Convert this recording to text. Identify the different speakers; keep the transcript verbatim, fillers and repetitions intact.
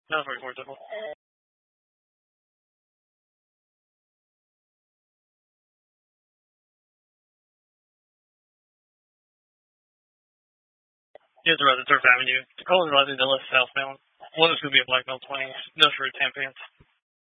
Speaker 1: That was very more difficult. Here's the road to Turf Avenue. Tacoma's rising to left southbound. One is going to be a black belt twenty. No for ten pants.